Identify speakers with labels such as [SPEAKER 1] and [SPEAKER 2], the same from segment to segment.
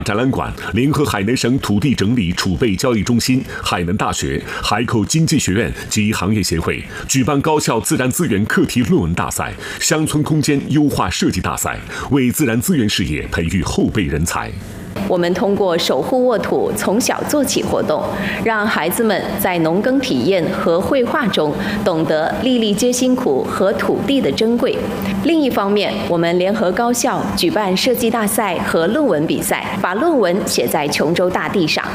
[SPEAKER 1] 展览馆联合海南省土地整理储备交易中心、海南大学、海口经济学院及行业协会举办高校自然资源课题论文大赛、乡村空间优化设计大赛，为自然资源事业培育后备人才。
[SPEAKER 2] 我们通过守护沃土从小做起活动，让孩子们在农耕体验和绘画中懂得粒粒皆辛苦和土地的珍贵。另一方面，我们联合高校举办设计大赛和论文比赛，把论文写在琼州大地上。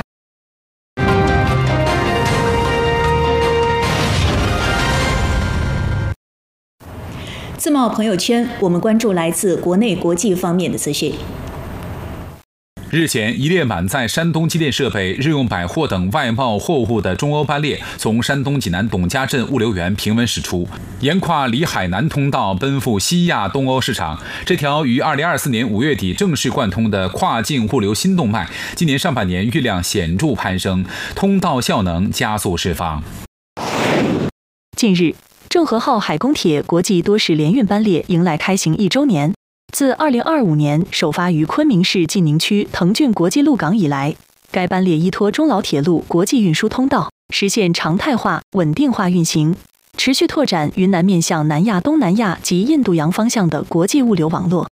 [SPEAKER 3] 自贸朋友圈，我们关注来自国内国际方面的资讯。
[SPEAKER 4] 日前，一列满载山东机电设备、日用百货等外贸货物的中欧班列从山东济南董家镇物流园平稳驶出，沿跨里海南通道奔赴西亚东欧市场。这条于2024年5月底正式贯通的跨境物流新动脉，今年上半年运量显著攀升，通道效能加速释放。
[SPEAKER 5] 近日，郑和号海公铁国际多式联运班列迎来开行1周年。自2025年首发于昆明市晋宁区腾俊国际陆港以来，该班列依托中老铁路国际运输通道，实现常态化、稳定化运行，持续拓展云南面向南亚、东南亚及印度洋方向的国际物流网络。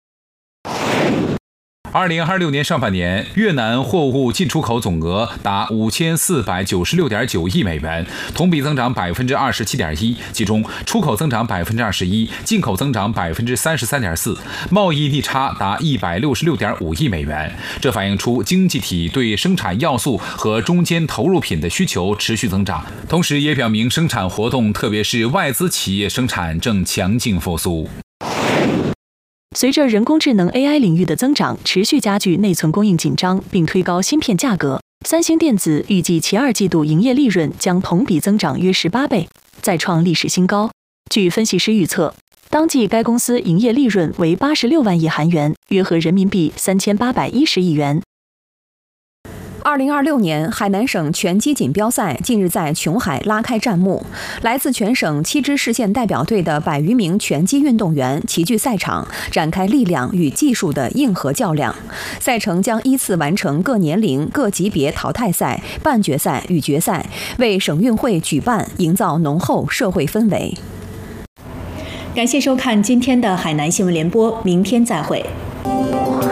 [SPEAKER 4] 2026年上半年，越南货物进出口总额达5496.9亿美元，同比增长27.1%，其中出口增长21%，进口增长33.4%，贸易逆差达166.5亿美元。这反映出经济体对生产要素和中间投入品的需求持续增长，同时也表明生产活动，特别是外资企业生产正强劲复苏。
[SPEAKER 5] 随着人工智能 AI 领域的增长，持续加剧内存供应紧张，并推高芯片价格，三星电子预计其2季度营业利润将同比增长约18倍，再创历史新高。据分析师预测，当季该公司营业利润为86万亿韩元，约合人民币3810亿元。
[SPEAKER 6] 2026年海南省拳击锦标赛近日在琼海拉开战幕，来自全省7支市县代表队的100余名拳击运动员齐聚赛场，展开力量与技术的硬核较量。赛程将依次完成各年龄、各级别淘汰赛、半决赛与决赛，为省运会举办营造浓厚社会氛围。
[SPEAKER 3] 感谢收看今天的海南新闻联播，明天再会。